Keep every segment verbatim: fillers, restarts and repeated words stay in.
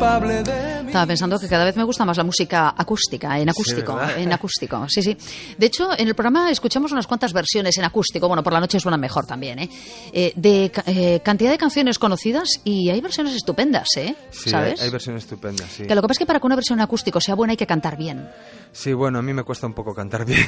culpable de mí. Estaba pensando que cada vez me gusta más la música acústica, en acústico, Sí, en acústico, sí, sí. De hecho, en el programa escuchamos unas cuantas versiones en acústico, bueno, por la noche suenan mejor también, ¿eh? eh de eh, cantidad de canciones conocidas y hay versiones estupendas, ¿eh? Sí, ¿sabes? Hay, hay versiones estupendas, sí. Que lo que pasa es que para que una versión en acústico sea buena hay que cantar bien. Sí, bueno, a mí me cuesta un poco cantar bien.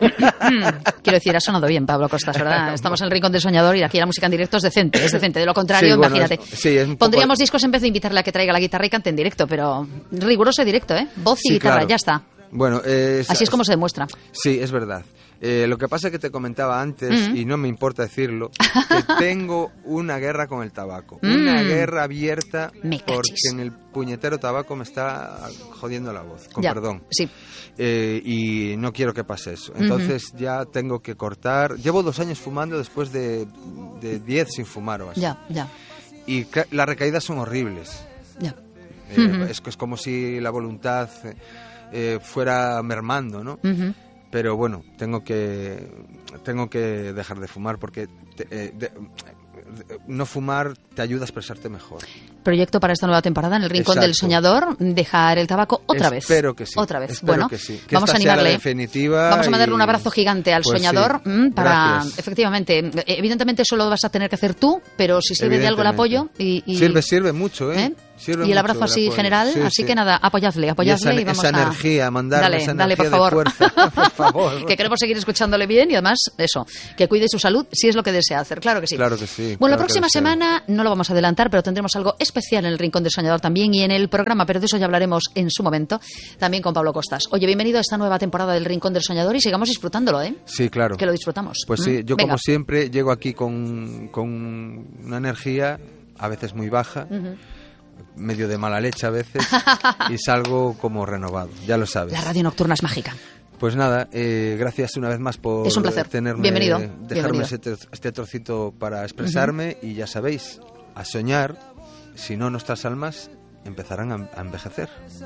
Quiero decir, ha sonado bien, Pablo Costas, ¿verdad? Estamos en el Rincón del Soñador y aquí la música en directo es decente, es decente. De lo contrario, Sí, bueno, imagínate. es- sí, es un poco- Pondríamos discos en vez de invitarle a que traiga la guitarra y cante en directo, pero riguroso directo, ¿eh? Voz y Sí, guitarra, claro. ya está. Bueno, eh, Así es como se demuestra. Sí, es verdad. Eh, lo que pasa es que te comentaba antes, Mm. y no me importa decirlo, que tengo una guerra con el tabaco. Mm. Una guerra abierta Me porque cachis. en el puñetero tabaco me está jodiendo la voz, con Ya, perdón. sí. Eh, y no quiero que pase eso. Entonces ya tengo que cortar. Llevo dos años fumando después de, de diez sin fumar o así. Ya, ya, Y ca- las recaídas son horribles. ya. Eh, Ujú. es, que es como si la voluntad eh, eh, fuera mermando, ¿no? Ujú. Pero bueno, tengo que tengo que dejar de fumar porque te- eh, de- de- no fumar te ayuda a expresarte mejor. Proyecto para esta nueva temporada en el Rincón del Exacto. Soñador, dejar el tabaco otra vez. Espero que sí. Otra vez. Espero Bueno, que sí. Que vamos a esta sea la animarle. definitiva Vamos a mandarle y- un abrazo gigante al Pues soñador sí. mm, para, Gracias. efectivamente, eh, evidentemente solo vas a tener que hacer tú, pero si sirve de algo el apoyo y, y- Sirve, sirve mucho, ¿eh? ¿eh? Sirve y el mucho abrazo el así apoyo. general, Sí, así sí. que nada, apoyadle, apoyadle y y, esa, vamos esa a... energía, mandarle dale, esa dale, energía por favor. de fuerza, por favor. Que queremos seguir escuchándole bien y además, eso, que cuide su salud si es lo que desea hacer, claro que sí. Claro que sí, Bueno, la claro que próxima deseo. semana no lo vamos a adelantar, pero tendremos algo especial en el Rincón del Soñador también y en el programa, pero de eso ya hablaremos en su momento, también con Pablo Costas. Oye, bienvenido a esta nueva temporada del Rincón del Soñador y sigamos disfrutándolo, ¿eh? Sí, claro. Que lo disfrutamos. Pues Mm, sí, yo venga. como siempre llego aquí con, con una energía a veces muy baja, Ujú. medio de mala leche a veces, y salgo como renovado, ya lo sabes. La radio nocturna es mágica. Pues nada, eh, gracias una vez más por Es un placer. tenerme, Bienvenido. dejarme Bienvenido. Este, tro- este trocito para expresarme y ya sabéis, a soñar, si no nuestras almas empezarán a, a envejecer.